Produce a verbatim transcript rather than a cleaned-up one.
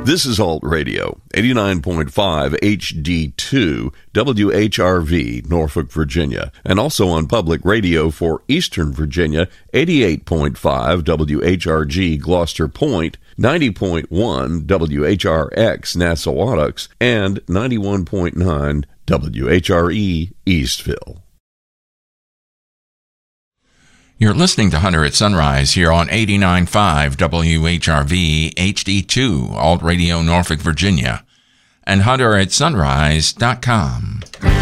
This is Alt Radio, eighty-nine point five H D two, W H R V, Norfolk, Virginia, and also on public radio for Eastern Virginia, eighty-eight point five W H R G, Gloucester Point, ninety point one W H R X, Nassawadox, and ninety-one point nine W H R E, Eastville. You're listening to Hunter at Sunrise here on eighty-nine point five W H R V H D two, Alt Radio, Norfolk, Virginia, and hunter at sunrise dot com.